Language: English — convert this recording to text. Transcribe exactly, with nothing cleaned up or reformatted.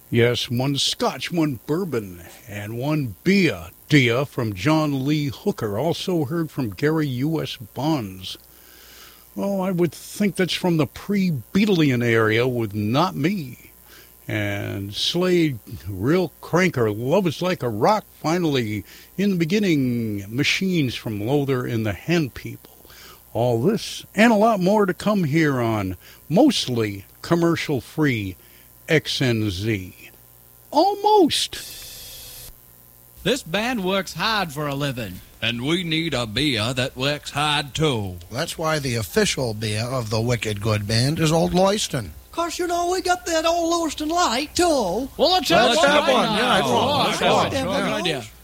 Yes, one Scotch, one bourbon, and one Bia Dia from John Lee Hooker. Also heard from Gary U S. Bonds. Well, I would think that's from the pre-Beatleian area with Not Me. And Slade, Real Cranker, Love is Like a Rock, finally. In the beginning, Machines from Lothar and the Hen People. All this and a lot more to come here on mostly commercial-free X N Z. Almost. This band works hard for a living. And we need a beer that works hard, too. That's why the official beer of the Wicked Good Band is Old Lewiston. Of course, you know, we got that Old Lewiston Light, too. Well, let's have Let's one have right one. now. Yeah, it's Oh, one. let's Let's have have one. one. Sure, Yeah. good idea.